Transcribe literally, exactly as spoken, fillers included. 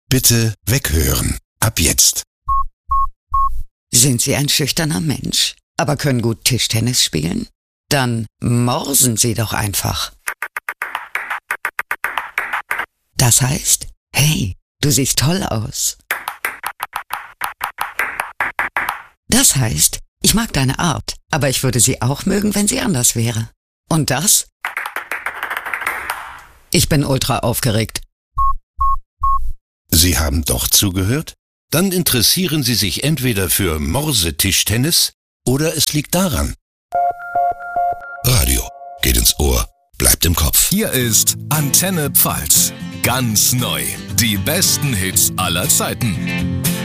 Bitte weghören. Ab jetzt. Sind Sie ein schüchterner Mensch, aber können gut Tischtennis spielen? Dann morsen Sie doch einfach. Das heißt, hey, du siehst toll aus. Das heißt, ich mag deine Art, aber ich würde sie auch mögen, wenn sie anders wäre. Und das? Ich bin ultra aufgeregt. Sie haben doch zugehört? Dann interessieren Sie sich entweder für Morsetischtennis oder es liegt daran. Radio geht ins Ohr, bleibt im Kopf. Hier ist Antenne Pfalz. Ganz neu. Die besten Hits aller Zeiten.